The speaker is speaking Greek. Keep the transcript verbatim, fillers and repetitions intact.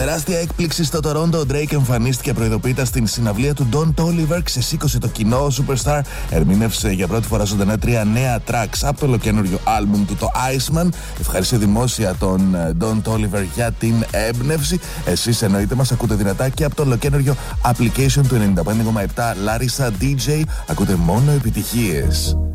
Τεράστια έκπληξη στο Toronto. Ο Drake εμφανίστηκε προειδοποίητα στην συναυλία του Don Toliver. Ξεσήκωσε το κοινό. Ο Superstar ερμήνευσε για πρώτη φορά ζωντανά τρία νέα tracks από το ολοκαίνουργιο άλμπουμ του, το Iceman. Ευχαριστώ δημόσια τον Don Toliver για την έμπνευση. Εσείς εννοείται μας ακούτε δυνατά και από το ολοκαίνουργιο application του ενενήντα πέντε κόμμα επτά Larissa ντι τζέι. Ακούτε μόνο επιτυχίες.